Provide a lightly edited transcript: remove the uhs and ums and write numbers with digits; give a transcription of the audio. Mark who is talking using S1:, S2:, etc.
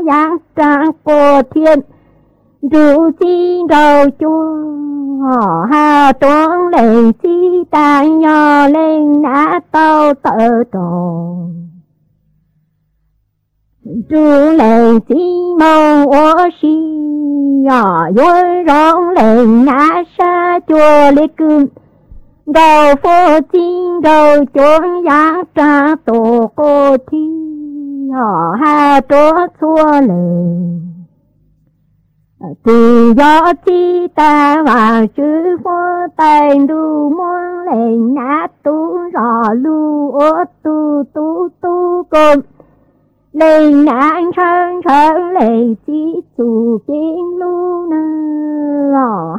S1: giang trang của thiên rượu chi đầu chua hà tuông lên chi ta nhỏ lên nã tàu tờ tròn rượu lên chi màu ô xì yối rong lên nã sa chua lê cưng đầu phố chinh đầu chuông giang tra tổ cô thi hà trố xua lên từ gió chi ta vào chữ phố tay đu muôn lên nát tú rò lu ô tu tu tu côn lên nát sơn sơn lên chi chủ kinh lu nơ